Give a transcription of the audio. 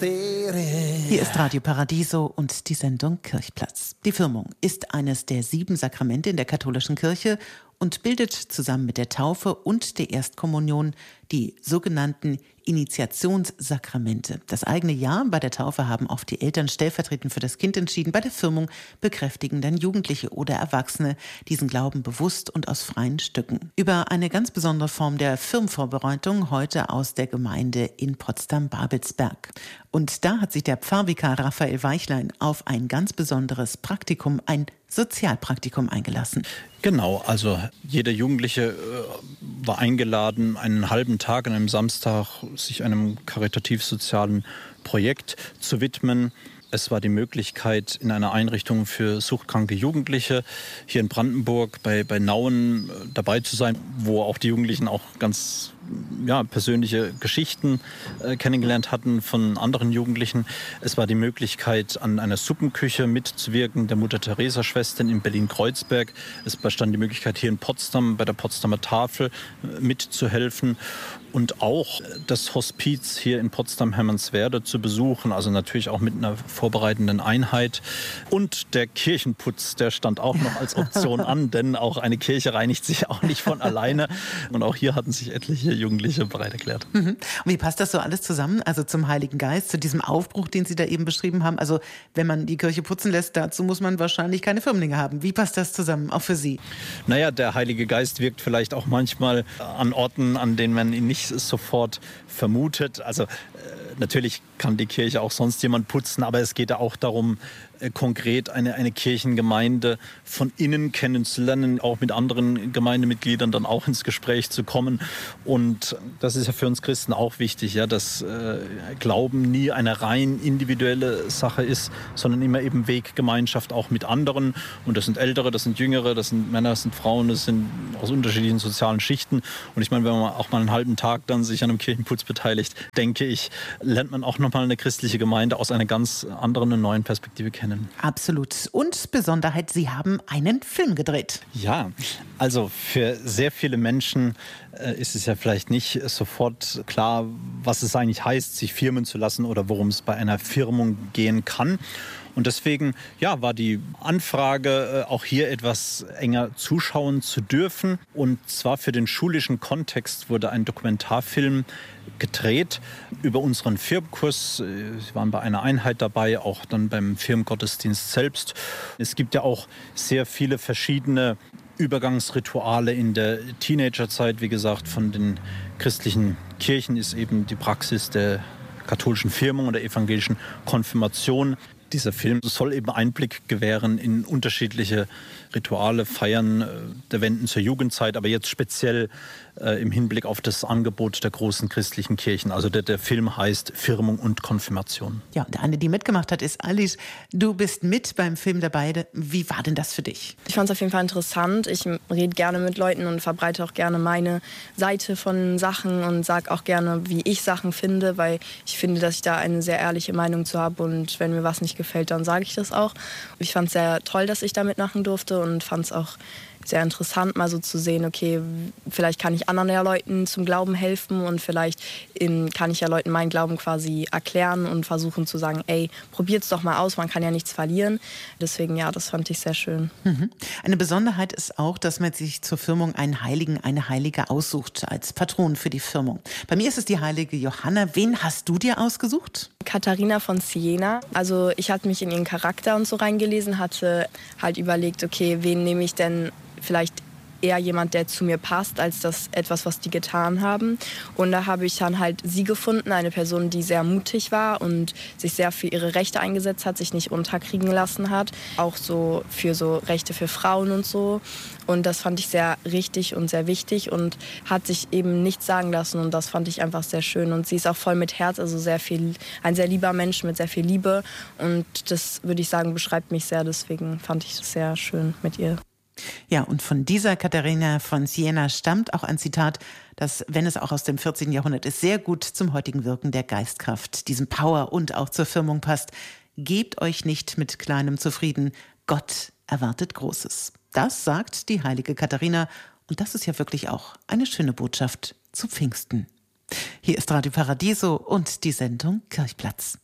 Hier ist Radio Paradiso und die Sendung Kirchplatz. Die Firmung ist eines der 7 Sakramente in der katholischen Kirche und bildet zusammen mit der Taufe und der Erstkommunion die sogenannten Initiationssakramente. Das eigene Ja bei der Taufe haben oft die Eltern stellvertretend für das Kind entschieden. Bei der Firmung bekräftigen dann Jugendliche oder Erwachsene diesen Glauben bewusst und aus freien Stücken. Über eine ganz besondere Form der Firmenvorbereitung heute aus der Gemeinde in Potsdam-Babelsberg. Und da hat sich der Pfarrvikar Raphael Weichlein auf ein ganz besonderes Praktikum, ein Sozialpraktikum eingelassen. Genau, also jeder Jugendliche war eingeladen, einen halben Tag an einem Samstag sich einem karitativ-sozialen Projekt zu widmen. Es war die Möglichkeit, in einer Einrichtung für suchtkranke Jugendliche hier in Brandenburg bei Nauen dabei zu sein, wo auch die Jugendlichen auch ganz persönliche Geschichten kennengelernt hatten von anderen Jugendlichen. Es war die Möglichkeit, an einer Suppenküche mitzuwirken, der Mutter-Teresa-Schwestern in Berlin-Kreuzberg. Es bestand die Möglichkeit, hier in Potsdam bei der Potsdamer Tafel mitzuhelfen und auch das Hospiz hier in Potsdam-Hermannswerde zu besuchen, also natürlich auch mit einer vorbereitenden Einheit. Und der Kirchenputz, der stand auch noch als Option an, denn auch eine Kirche reinigt sich auch nicht von alleine. Und auch hier hatten sich etliche Jugendliche bereit erklärt. Mhm. Und wie passt das so alles zusammen, also zum Heiligen Geist, zu diesem Aufbruch, den Sie da eben beschrieben haben? Also wenn man die Kirche putzen lässt, dazu muss man wahrscheinlich keine Firmlinge haben. Wie passt das zusammen, auch für Sie? Naja, der Heilige Geist wirkt vielleicht auch manchmal an Orten, an denen man ihn nicht sofort vermutet. Also natürlich kann die Kirche auch sonst jemand putzen, aber es geht ja auch darum, konkret eine Kirchengemeinde von innen kennenzulernen, auch mit anderen Gemeindemitgliedern dann auch ins Gespräch zu kommen. Und das ist ja für uns Christen auch wichtig, ja, dass Glauben nie eine rein individuelle Sache ist, sondern immer eben Weggemeinschaft auch mit anderen. Und das sind Ältere, das sind Jüngere, das sind Männer, das sind Frauen, das sind aus unterschiedlichen sozialen Schichten. Und ich meine, wenn man auch mal einen halben Tag dann sich an einem Kirchenputz beteiligt, denke ich, lernt man auch nochmal eine christliche Gemeinde aus einer ganz anderen und neuen Perspektive kennen. Absolut. Und Besonderheit, Sie haben einen Film gedreht. Ja, also für sehr viele Menschen ist es ja vielleicht nicht sofort klar, was es eigentlich heißt, sich firmen zu lassen oder worum es bei einer Firmung gehen kann. Und deswegen war die Anfrage, auch hier etwas enger zuschauen zu dürfen. Und zwar für den schulischen Kontext wurde ein Dokumentarfilm gedreht über unseren Firmenkurs. Sie waren bei einer Einheit dabei, auch dann beim Firmengottesdienst selbst. Es gibt ja auch sehr viele verschiedene Übergangsrituale in der Teenagerzeit. Wie gesagt, von den christlichen Kirchen ist eben die Praxis der katholischen Firmung und der evangelischen Konfirmation. Dieser Film soll eben Einblick gewähren in unterschiedliche Rituale, Feiern der Wenden zur Jugendzeit, aber jetzt speziell im Hinblick auf das Angebot der großen christlichen Kirchen. Also der Film heißt Firmung und Konfirmation. Ja, und eine, die mitgemacht hat, ist Alice. Du bist mit beim Film dabei. Wie war denn das für dich? Ich fand es auf jeden Fall interessant. Ich rede gerne mit Leuten und verbreite auch gerne meine Seite von Sachen und sage auch gerne, wie ich Sachen finde, weil ich finde, dass ich da eine sehr ehrliche Meinung zu habe und wenn mir was nicht gefällt, dann sage ich das auch. Ich fand es sehr toll, dass ich da mitmachen durfte und fand es auch sehr interessant, mal so zu sehen, okay, vielleicht kann ich anderen Leuten zum Glauben helfen und vielleicht kann ich ja Leuten meinen Glauben quasi erklären und versuchen zu sagen, ey, probiert's doch mal aus, man kann ja nichts verlieren. Deswegen, das fand ich sehr schön. Mhm. Eine Besonderheit ist auch, dass man sich zur Firmung einen Heiligen, eine Heilige aussucht als Patron für die Firmung. Bei mir ist es die heilige Johanna. Wen hast du dir ausgesucht? Katharina von Siena. Also ich hatte mich in ihren Charakter und so reingelesen, hatte halt überlegt, okay, wen nehme ich denn vielleicht eher jemand, der zu mir passt, als das etwas, was die getan haben. Und da habe ich dann halt sie gefunden, eine Person, die sehr mutig war und sich sehr für ihre Rechte eingesetzt hat, sich nicht unterkriegen lassen hat. Auch so für so Rechte für Frauen und so. Und das fand ich sehr richtig und sehr wichtig und hat sich eben nichts sagen lassen. Und das fand ich einfach sehr schön. Und sie ist auch voll mit Herz, also ein sehr lieber Mensch mit sehr viel Liebe. Und das, würde ich sagen, beschreibt mich sehr. Deswegen fand ich es sehr schön mit ihr. Ja, und von dieser Katharina von Siena stammt auch ein Zitat, das, wenn es auch aus dem 14. Jahrhundert ist, sehr gut zum heutigen Wirken der Geistkraft, diesem Power und auch zur Firmung passt. Gebt euch nicht mit Kleinem zufrieden, Gott erwartet Großes. Das sagt die heilige Katharina und das ist ja wirklich auch eine schöne Botschaft zu Pfingsten. Hier ist Radio Paradiso und die Sendung Kirchplatz.